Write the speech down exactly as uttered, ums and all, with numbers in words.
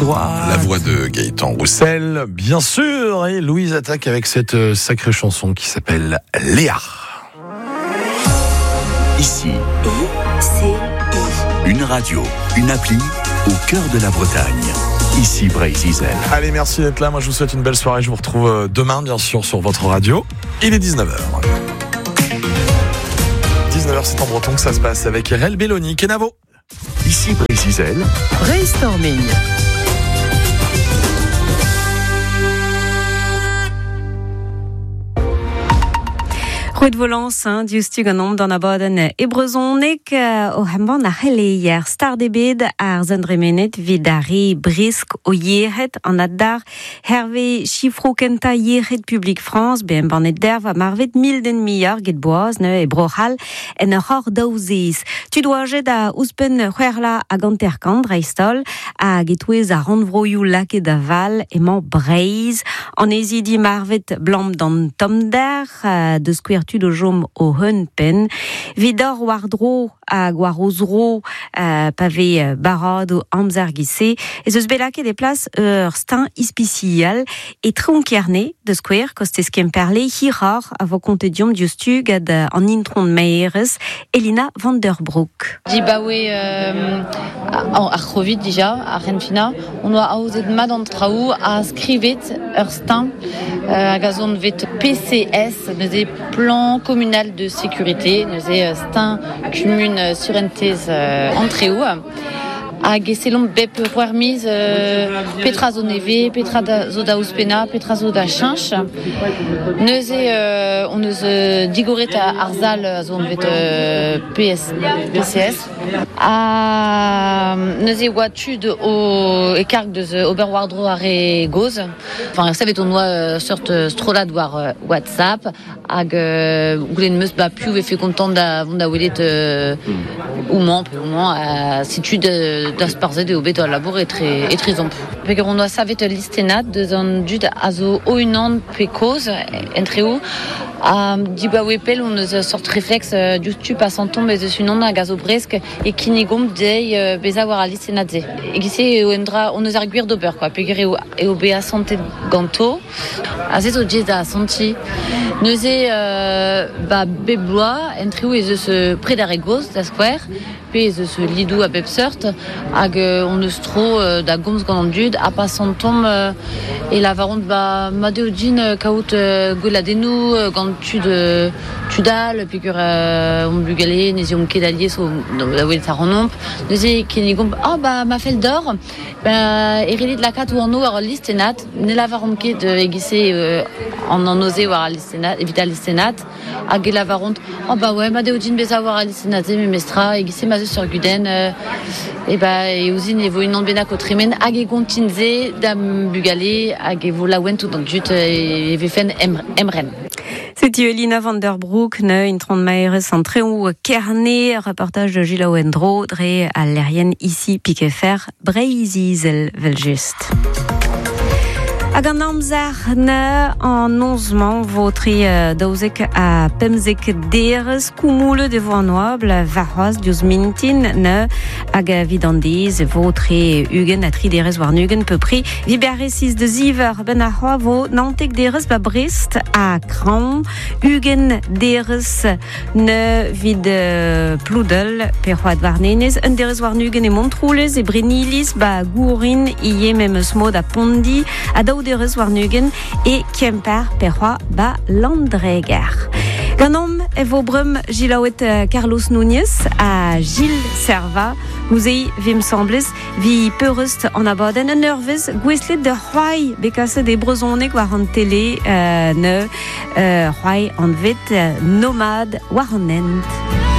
droit. La voix de Gaëtan Roussel, bien sûr, et Louise attaque avec cette euh, sacrée chanson qui s'appelle Léa. Ici, I, une radio, une appli au cœur de la Bretagne. Ici Brésil. Allez, merci d'être là. Moi, je vous souhaite une belle soirée. Je vous retrouve demain, bien sûr, sur votre radio. Il est dix-neuf heures. dix-neuf heures, c'est en breton que ça se passe avec Rel Belloni. Kenavo. Ici Brésil. Brainstorming. Rue Volance, hein, diustig an om d'an abaden e brezonek o hemban a c'heleier. Star debed ar zendremenet vid ari brisk o yeret an adar Hervé Chiffro kenta yeret Public France be embanet derv a marvet mil den miar get boaz ne e brohal en ur hor daouzez. Tu doa jet a ouspen c'hwerla a ganterkant dreistol a getouez a randvroioù lake da val emañ breiz an ezidi marvet blamp d'an tomder uh, de skouer o jom o hun pen. Vidor wardro a gwarozro uh, pave barad o amzer gise. Ez eus belake de plas ur stin ispicial e tronkierne de skouer kostez kemperle hirar a vo kontedium diustu gad an intron meires Elina van der Broek. Dibawe euh, ar c'hovid dija, ar renfina, on oa aouzet mad an traoù a skrivet ur stin euh, a gazon vet P C S, neuze plan communal de sécurité, neuze stin commune surentez euh, antreou. Hag e selom bep c'hoarmiz euh, petra zo neve, petra da, zo da ouspena, petra zo da chinch. Neuze euh, on eus euh, digoret a arzal zo on vet euh, P S, P C S. A neuze oa tud o ekarg deus oberwardro are goz. Enfin, savet on oa euh, sort euh, strolad war euh, WhatsApp hag euh, goulen meus ba piou e fe kontant da vont da welet euh, ou man, ou man, si tud euh, da sparzet eo bet a labour e tre, e tre zomp. Peger on oa savet listenat deus an dud a zo o unan pe koz entreo a diba wepel on eus sort reflex uh, diustu passantom bez eus unan a gazo bresk e kinigomp dei uh, bez a war a listenat ze. E gise eo endra on eus ar gwir d'ober quoi. Peger eo, eo be a santet ganto a zet o djez a santi neuze uh, ba bebloa entreo ez eus uh, pred ar e goz da skwer pe ez eus lidou a bep seurt hag euh, on eus tro euh, da gomz gant an dud a passantom euh, e la varont ba ma deo din euh, kaout euh, gweladennou euh, gant tud euh, tudal pegur euh, on bugale nezi on ket aliez so da welet ar an omp neuze kenigomp ah ba ma fel d'or ba e relit lakat ou an o ar listenat ne la varont ket e gise euh, an an oze war ar listenat evit ar listenat hag e la varont ah ba ouais ma deo din bez a war ar listenat ze me mestra e gise ma zeus ur guden euh, e ba e ouzin e vo unan benak o tremen hag e gontinze dam bugale hag e vo laouen tout an dut e vefen emren. C'était Elina van der Broek, ne, une trente maires en très haut kerné, reportage de Gila Wendro, dre à l'Arienne ici, piquet fer, Breizizel, Veljust. Hag an amzer ne an nozman votri uh, daouzek a pemzek derez koumoule de vo an oabl varroaz diouz mintin ne hag a vidandez votri ugen a tri derez war nugen peu pri viberresis de ziver ben a c'hoa vo nantek derez ba Brest a Kran ugen derez ne vid uh, ploudel per c'hoad varnenez un derez war nugen e montroulez e brenilis ba gourin ie memeus mod a pondi a daou derez war nugen e kemper perroa ba landreger. Ganom e vo brem gilaouet uh, Carlos Núñez a Gilles Serva Mouzei vim semblez vi peurest an abaden un nervez gweslet de c'hoai bekase de brezonek war an tele uh, ne uh, c'hoai an vet uh, nomad war an end.